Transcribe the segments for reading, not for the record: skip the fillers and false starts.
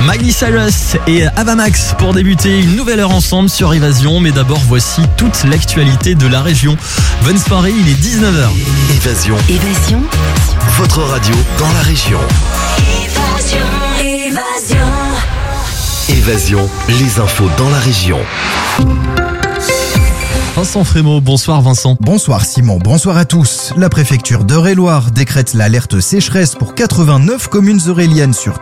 Miley Cyrus et Avamax pour débuter une nouvelle heure ensemble sur Évasion. Mais d'abord, voici toute l'actualité de la région. Bonne soirée, il est 19h. Évasion. Évasion. Votre radio dans la région. Évasion. Évasion, les infos dans la région. Vincent Frémaux, bonsoir Vincent. Bonsoir Simon, bonsoir à tous. La préfecture d'Eure-et-Loir décrète l'alerte sécheresse pour 89 communes euréliennes sur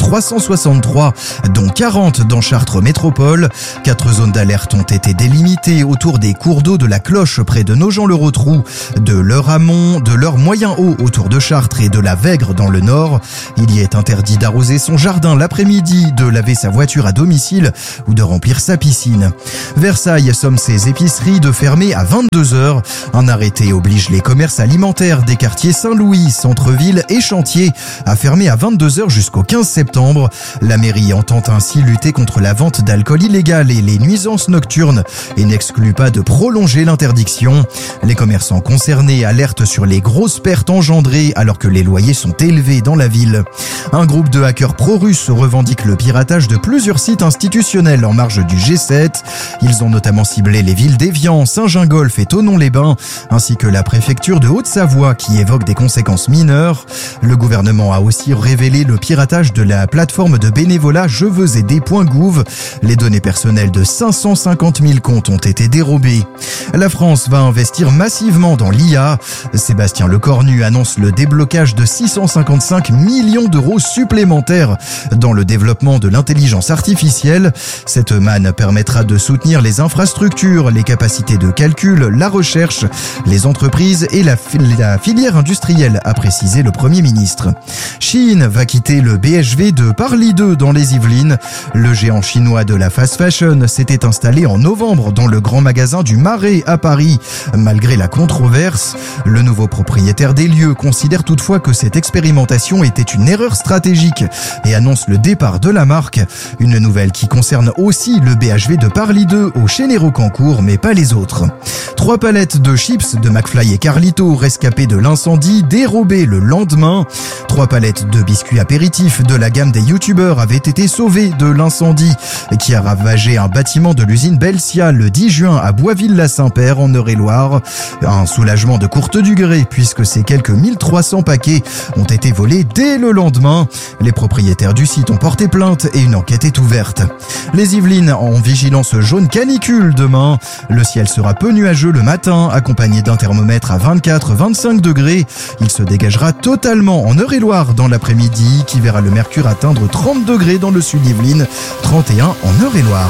363, dont 40 dans Chartres Métropole. 4 zones d'alerte ont été délimitées autour des cours d'eau de la Cloche près de Nogent-le-Rotrou, de l'Eure-Amont, de l'Eure-Moyen-Haut autour de Chartres et de la Vègre dans le Nord. Il y est interdit d'arroser son jardin l'après-midi, de laver sa voiture à domicile ou de remplir sa piscine. Versailles somme ses épiceries de fermer à 22h. Un arrêté oblige les commerces alimentaires des quartiers Saint-Louis, Centre-Ville et Chantier à fermer à 22h jusqu'au 15 septembre. La mairie entend ainsi lutter contre la vente d'alcool illégal et les nuisances nocturnes et n'exclut pas de prolonger l'interdiction. Les commerçants concernés alertent sur les grosses pertes engendrées alors que les loyers sont élevés dans la ville. Un groupe de hackers pro-russes revendique le piratage de plusieurs sites institutionnels en marge du G7. Ils ont notamment ciblé les villes d'Évian, Saint-Gingolph et Thonon-les-Bains, ainsi que la préfecture de Haute-Savoie qui évoque des conséquences mineures. Le gouvernement a aussi révélé le piratage de la plateforme de bénévolat Je veux aider.gouv. Les données personnelles de 550 000 comptes ont été dérobées. La France va investir massivement dans l'IA. Sébastien Lecornu annonce le déblocage de 655 millions d'euros supplémentaires dans le développement de l'intelligence artificielle. Cette manne permettra de soutenir les infrastructures, les capacités de calcul, la recherche, les entreprises et la filière industrielle, a précisé le Premier ministre. Shein va quitter le BHV de Parly 2 dans les Yvelines. Le géant chinois de la fast fashion s'était installé en novembre dans le grand magasin du Marais à Paris. Malgré la controverse, le nouveau propriétaire des lieux considère toutefois que cette expérimentation était une erreur stratégique et annonce le départ de la marque. Une nouvelle qui concerne aussi le BHV de Parly 2 au Chénéro-Cancourt, mais pas les autres. 3 palettes de chips de McFly et Carlito rescapées de l'incendie dérobées le lendemain. 3 palettes de biscuits apéritifs de la gamme des youtubeurs avaient été sauvées de l'incendie qui a ravagé un bâtiment de l'usine Belsia le 10 juin à Boisville-la-Saint-Père en Eure-et-Loire. Un soulagement de courte durée puisque ces quelques 1300 paquets ont été volés dès le lendemain. Les propriétaires du site ont porté plainte et une enquête est ouverte. Les Yvelines en vigilance jaune canicule demain. Le ciel sera peu nuageux le matin, accompagné d'un thermomètre à 24-25 degrés. Il se dégagera totalement en Eure-et-Loire dans l'après-midi, qui verra le mercure atteindre 30 degrés dans le sud Yvelines, 31 en Eure-et-Loire.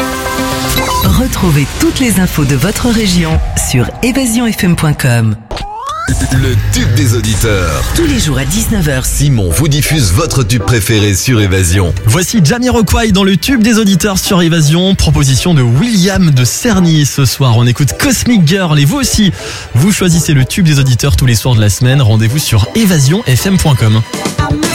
Retrouvez toutes les infos de votre région sur évasionfm.com. Le tube des auditeurs. Tous les jours à 19h. Simon vous diffuse votre tube préféré sur Évasion. Voici Jamiroquai dans le tube des auditeurs sur Évasion. Proposition de William de Cerny ce soir. On écoute Cosmic Girl et vous aussi, vous choisissez le tube des auditeurs tous les soirs de la semaine. Rendez-vous sur évasionfm.com.